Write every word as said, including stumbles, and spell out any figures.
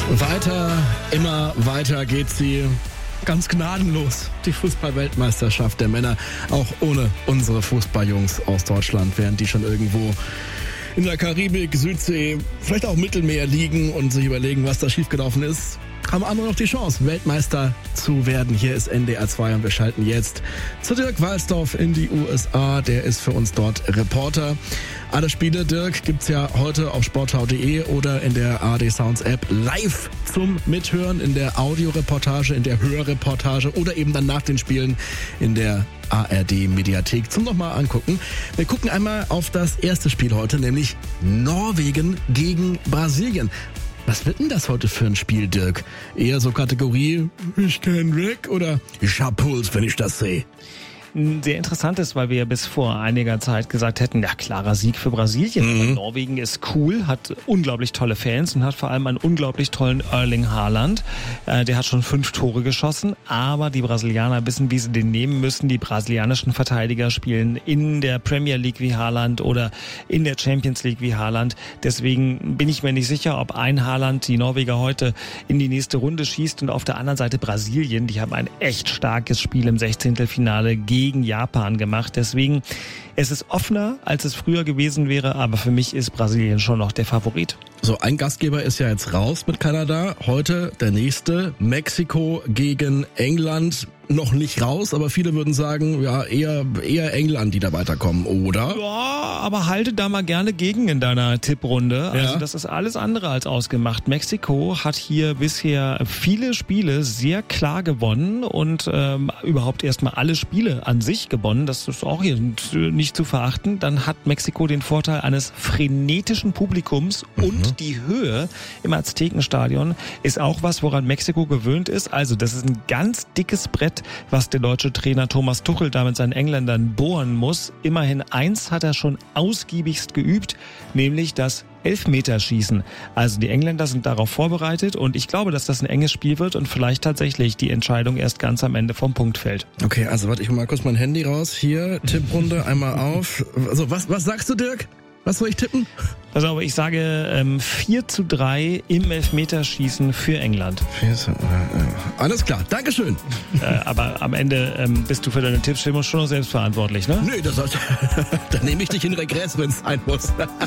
Weiter, immer weiter geht sie. Ganz gnadenlos. Die Fußball-Weltmeisterschaft der Männer. Auch ohne unsere Fußballjungs aus Deutschland, während die schon irgendwo in der Karibik, Südsee, vielleicht auch Mittelmeer liegen und sich überlegen, was da schiefgelaufen ist, haben andere noch die Chance, Weltmeister zu werden. Hier ist N D R zwei und wir schalten jetzt zu Dirk Walsdorf in die U S A. Der ist für uns dort Reporter. Alle Spiele, Dirk, gibt's ja heute auf sportschau punkt de oder in der A R D Sounds App live zum Mithören, in der Audioreportage, in der Hörreportage oder eben dann nach den Spielen in der A R D Mediathek zum nochmal angucken. Wir gucken einmal auf das erste Spiel heute, nämlich Norwegen gegen Brasilien. Was wird denn das heute für ein Spiel, Dirk? Eher so Kategorie, ich kann weg oder ich hab Puls, wenn ich das sehe? Sehr interessant ist, weil wir ja bis vor einiger Zeit gesagt hätten, ja, klarer Sieg für Brasilien. Mhm. Norwegen ist cool, hat unglaublich tolle Fans und hat vor allem einen unglaublich tollen Erling Haaland. Äh, der hat schon fünf Tore geschossen, aber die Brasilianer wissen, wie sie den nehmen müssen. Die brasilianischen Verteidiger spielen in der Premier League wie Haaland oder in der Champions League wie Haaland. Deswegen bin ich mir nicht sicher, ob ein Haaland die Norweger heute in die nächste Runde schießt und auf der anderen Seite Brasilien. Die haben ein echt starkes Spiel im Sechzehntelfinale gegen gegen Japan gemacht. Deswegen, es ist offener, als es früher gewesen wäre, aber für mich ist Brasilien schon noch der Favorit. So, ein Gastgeber ist ja jetzt raus mit Kanada. Heute der nächste, Mexiko gegen England. Noch nicht raus, aber viele würden sagen, ja, eher eher England, die da weiterkommen, oder? Ja, aber halte da mal gerne gegen in deiner Tipprunde. Also ja. Das ist alles andere als ausgemacht. Mexiko hat hier bisher viele Spiele sehr klar gewonnen und ähm, überhaupt erstmal alle Spiele an sich gewonnen. Das ist auch hier nicht zu verachten. Dann hat Mexiko den Vorteil eines frenetischen Publikums mhm. und die Höhe im Aztekenstadion ist auch was, woran Mexiko gewöhnt ist. Also das ist ein ganz dickes Brett, was der deutsche Trainer Thomas Tuchel da mit seinen Engländern bohren muss. Immerhin eins hat er schon ausgiebigst geübt, nämlich das Elfmeterschießen. Also die Engländer sind darauf vorbereitet und ich glaube, dass das ein enges Spiel wird und vielleicht tatsächlich die Entscheidung erst ganz am Ende vom Punkt fällt. Okay, also warte, ich hol mal kurz mein Handy raus. Hier, Tipprunde, einmal auf. Also was, was sagst du, Dirk? Was soll ich tippen? Also ich sage ähm, vier zu drei im Elfmeterschießen für England. Alles klar, Dankeschön. Äh, aber am Ende ähm, bist du für deine Tipps schon noch selbst verantwortlich, ne? Nö, das, da nehme ich dich in Regress, wenn es sein muss.